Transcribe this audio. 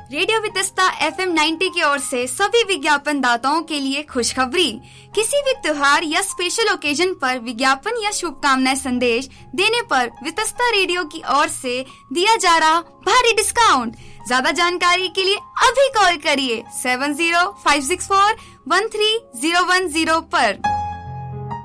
Radio Vitasta FM 90 की ओर से सभी विज्ञापन दाताओं के लिए खुशखबरी। किसी भी त्योहार या स्पेशल ओकेजन पर विज्ञापन या शुभकामनाएं संदेश देने पर वितस्ता रेडियो की ओर से दिया जा रहा भारी डिस्काउंट। ज्यादा जानकारी के लिए अभी कॉल करिए 7056413010 पर।